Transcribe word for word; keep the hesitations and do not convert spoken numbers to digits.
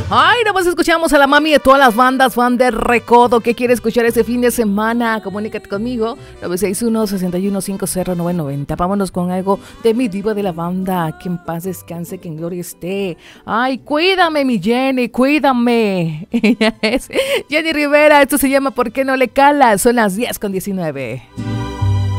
Ay, nomás escuchamos a la mami de todas las bandas, fan de Recodo. ¿Qué quiere escuchar ese fin de semana? Comunícate conmigo, nueve seis uno, seis uno cinco cero nueve nueve cero. Vámonos con algo de mi diva de la banda. Que en paz descanse, que en gloria esté. Ay, cuídame, mi Jenny, cuídame. Ella es Jenny Rivera. Esto se llama ¿Por qué no le calas? Son las diez con diecinueve.